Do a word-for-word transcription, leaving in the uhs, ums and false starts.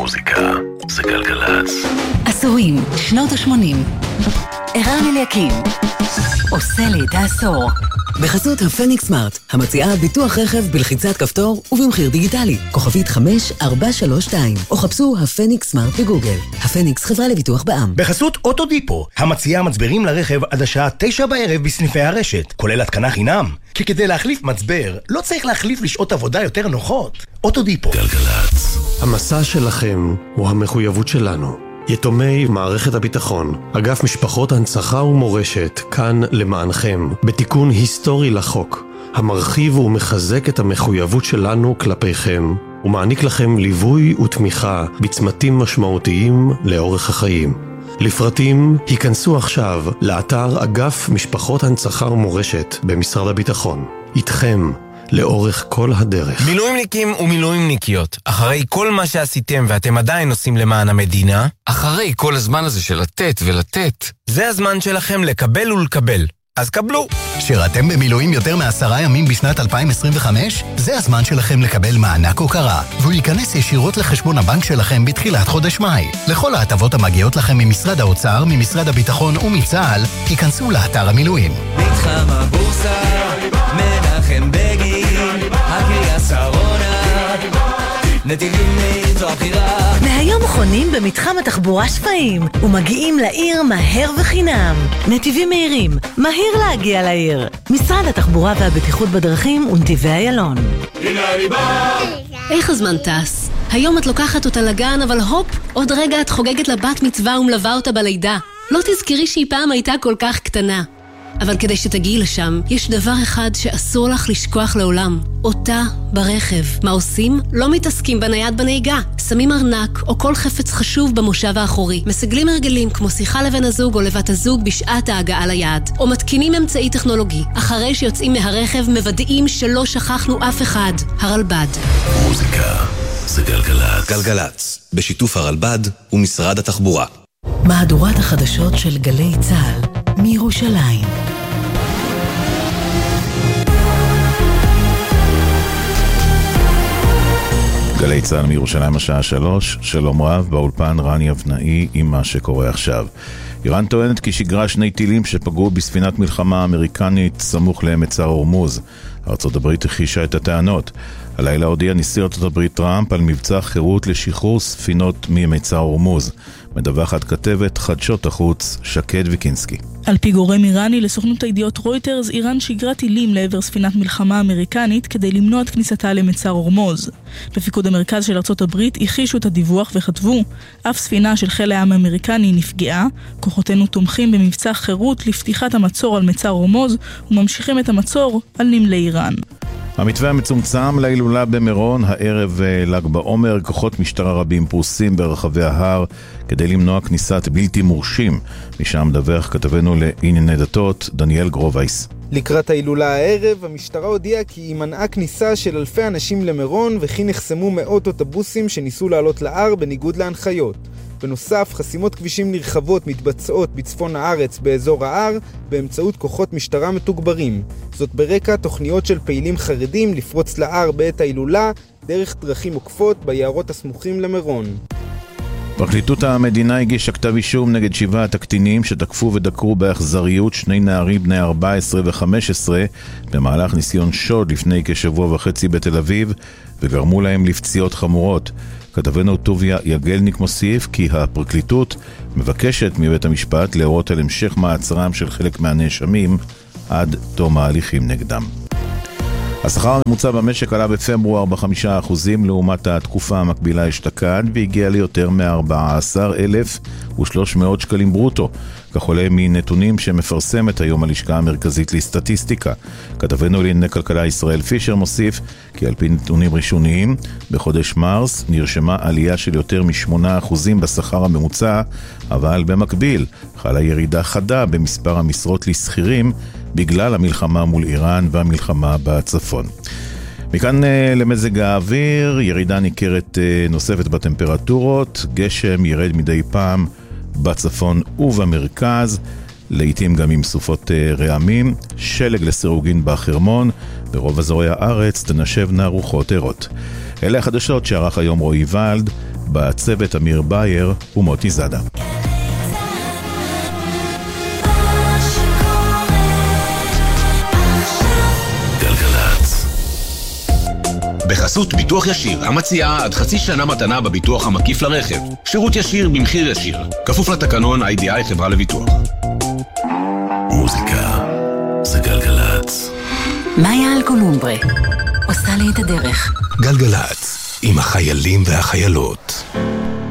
מוזיקה זה גלגלץ. עשורים, שנות ה-שמונים. ערן אליקים עושה לי את העשור. בחסות הפניקס סמארט, המציעה ביטוח רכב בלחיצת כפתור ובמחיר דיגיטלי. כוכבית חמש ארבע שלוש שתיים, או חפשו הפניקס סמארט בגוגל. הפניקס חברה לביטוח בע"מ. בחסות אוטודיפו, המציעה מצברים לרכב עד השעה תשע בערב בסניפי הרשת, כולל התקנה חינם. כי כדי להחליף מצבר, לא צריך להחליף לשעות עבודה יותר נוחות. אוטודיפו. גלגלץ. המסע שלכם הוא המחויבות שלנו. יתומי מערכת הביטחון, אגף משפחות הנצחה ומורשת, כאן למענכם, בתיקון היסטורי לחוק, המרחיב ומחזק את המחויבות שלנו כלפיכם, ומעניק לכם ליווי ותמיכה בצמתים משמעותיים לאורך החיים. לפרטים, היכנסו עכשיו לאתר אגף משפחות הנצחה ומורשת במשרד הביטחון. איתכם, לאורך כל הדרך. מילואימניקים ומילואימניקיות, אחרי כל מה שעשיתם ואתם עדיין עושים למען המדינה, אחרי כל הזמן הזה של לתת ולתת, זה הזמן שלכם לקבל ולקבל. אז קבלו. שירתם במילואים יותר מעשרה ימים בשנת אלפיים עשרים וחמש? זה הזמן שלכם לקבל מענק הוקרה, והוא ייכנס ישירות לחשבון הבנק שלכם בתחילת חודש מאי. לכל ההטבות המגיעות לכם ממשרד האוצר, ממשרד הביטחון ומצה"ל, היכנסו לאתר המילואים. מתחם הבורסה, מנחם בגין, הקריאה שרונה, נתיבים מאיתו הבחירה. מהיום חונים במתחם התחבורה שפיים ומגיעים לעיר מהר וחינם. נתיבים מהירים, מהיר להגיע לעיר. משרד התחבורה והבטיחות בדרכים ונתיבי איילון. הנה אני בא. איך הזמן טס? היום את לוקחת אותה לגן, אבל הופ, עוד רגע את חוגגת לבת מצווה ומלווה אותה בלידה. לא תזכרי שהיא פעם הייתה כל כך קטנה. אבל כדי שתגיעי לשם, יש דבר אחד שאסור לך לשכוח לעולם. אותה ברכב. מה עושים? לא מתעסקים בנייד בנהיגה. שמים ארנק או כל חפץ חשוב במושב האחורי. מסגלים הרגלים כמו שיחה לבן הזוג או לבת הזוג בשעת ההגעה ליעד. או מתקינים אמצעי טכנולוגי. אחרי שיוצאים מהרכב מוודאים שלא שכחנו אף אחד. הרלב"ד. מוזיקה זה גלגלץ. גלגלץ, בשיתוף הרלב"ד ומשרד התחבורה. מהדורת החדשות של גלי צה"ל מירושלים. גלי צה"ל מירושלים השעה שלוש, שלום רב, באולפן רני אבנאי עם מה שקורה עכשיו. איראן טוענת כי שגרה שני טילים שפגעו בספינת מלחמה אמריקנית סמוך למצר הורמוז. ארצות הברית הכחישה את הטענות. הלילה הודיע נשיא ארצות הברית טראמפ על מבצע חירות לשחרור ספינות ממצר הורמוז. מדווחת כתבת חדשות החוץ שקד ויקינסקי. על פי גורם איראני לסוכנות הידיעות רויטרס, איראן שגרה טילים לעבר ספינת מלחמה אמריקנית כדי למנוע את כניסתה למצר הורמוז. בפיקוד המרכז של ארצות הברית הכחישו את הדיווח וכתבו: אף ספינה של חיל הים האמריקני נפגעה, כוחותינו תומכים במבצע חירות לפתיחת המצור על מצר הורמוז וממשיכים את המצור על נמלי איראן. המתווה המצומצם להילולה במירון, הערב ל"ג בעומר, כוחות משטרה רבים פרוסים ברחבי ההר כדי למנוע כניסת בלתי מורשים. משם מדווח כתבנו לענייני דתות דניאל גרובייס. לקראת ההילולה הערב, המשטרה הודיעה כי היא מנעה כניסה של אלפי אנשים למירון וכי נחסמו מאות אוטובוסים שניסו לעלות להר בניגוד להנחיות. בנוסף, חסימות כבישים נרחבות מתבצעות בצפון הארץ באזור ההר באמצעות כוחות משטרה מתוגברים. זאת ברקע תוכניות של פעילים חרדים לפרוץ להר בעת ההילולה דרך דרכים עוקפות ביערות הסמוכים למירון. פרקליטות המדינה הגישה כתב אישום נגד שבעת הקטינים שתקפו ודקרו באכזריות שני נערים בני ארבע עשרה וחמש עשרה במהלך ניסיון שוד לפני כשבוע וחצי בתל אביב וגרמו להם לפציעות חמורות. כתבנו טוביה יגלניק מוסיף כי הפרקליטות מבקשת מבית המשפט להורות על המשך מעצרם של חלק מהנאשמים עד תום ההליכים נגדם. השכר הממוצע במשק עלה בפברואר בחמישה אחוזים לעומת התקופה המקבילה אשתקד והגיע ליותר מ-ארבעה עשר אלף ושלוש מאות שקלים ברוטו, כך עולה מנתונים שמפרסמת היום הלשכה המרכזית לסטטיסטיקה. כתבנו לענייני כלכלה ישראל פישר מוסיף כי על פי נתונים ראשוניים בחודש מרס נרשמה עלייה של יותר מ-שמונה אחוזים בשכר הממוצע, אבל במקביל חלה ירידה חדה במספר המשרות לסחירים בגלל המלחמה מול איראן והמלחמה בצפון. מכאן למזג האוויר, ירידה ניכרת נוספת בטמפרטורות, גשם ירד מדי פעם בצפון ובמרכז, לעתים גם עם סופות רעמים, שלג לסירוגין בחרמון, ברוב אזורי הארץ תנשבנה רוחות ערות. אלה החדשות שערך היום רועי ולד, בצוות אמיר בייר ומוטי זדה. בחסות ביטוח ישיר, המציעה עד חצי שנה מתנה בביטוח המקיף לרכב. שירות ישיר במחיר ישיר. כפוף לתקנון איי די איי חברה לביטוח. מוזיקה זה גלגלצ. מאיה אלקולומברה עושה לי את הדרך. גלגלצ עם החיילים והחיילות.